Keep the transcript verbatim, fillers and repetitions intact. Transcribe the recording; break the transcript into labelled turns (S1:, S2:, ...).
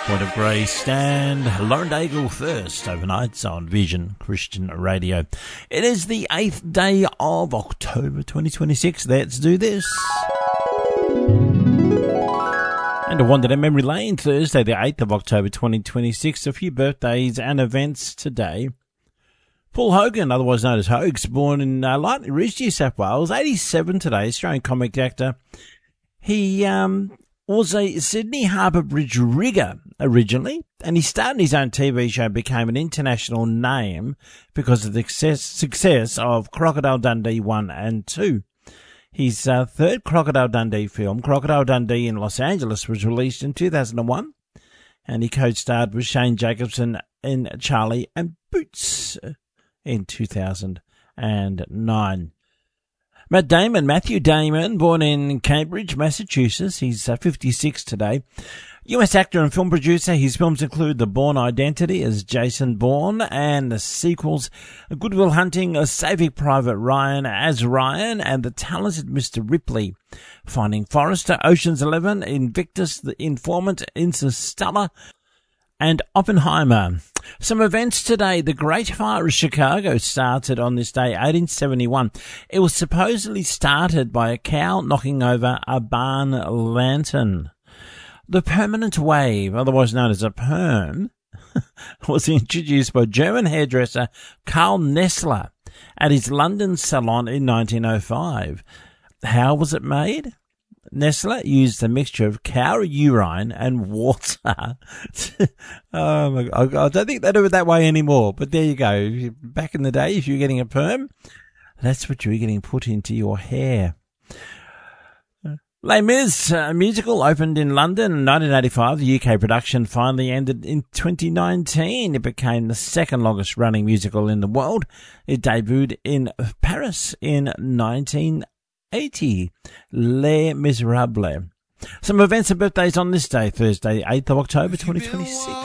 S1: Point of Grace and Lauren Daigle first overnight on Vision Christian Radio. It is the eighth day of October twenty twenty-six. Let's do this. And a wander down memory lane, Thursday the eighth of October twenty twenty-six. A few birthdays and events today. Paul Hogan, otherwise known as Hogs, born in uh, Lightning Ridge, New South Wales, eighty-seven today, Australian comic actor. He um, was a Sydney Harbour Bridge rigger originally, and he started his own T V show and became an international name because of the success, success of Crocodile Dundee one and two. His uh, third Crocodile Dundee film, Crocodile Dundee in Los Angeles, was released in two thousand one, and he co-starred with Shane Jacobson in Charlie and Boots in two thousand nine. Matt Damon, Matthew Damon, born in Cambridge, Massachusetts. He's uh, fifty-six today. U S actor and film producer. His films include The Bourne Identity as Jason Bourne and the sequels Good Will Hunting, A Saving Private Ryan as Ryan, and The Talented Mister Ripley, Finding Forrester, Ocean's Eleven, Invictus, The Informant, Interstellar, and Oppenheimer. Some events today. The Great Fire of Chicago started on this day, eighteen seventy-one. It was supposedly started by a cow knocking over a barn lantern. The permanent wave, otherwise known as a perm, was introduced by German hairdresser Karl Nessler at his London salon in nineteen oh five. How was it made? Nessler used a mixture of cow urine and water. Oh my God. I don't think they do it that way anymore, but there you go. Back in the day, if you were getting a perm, that's what you were getting put into your hair. Les Mis uh, musical opened in London in nineteen eighty-five. The U K production finally ended in twenty nineteen. It became the second longest running musical in the world. It debuted in Paris in nineteen eighty. Les Miserables. Some events and birthdays on this day, Thursday, eighth of October twenty twenty-six.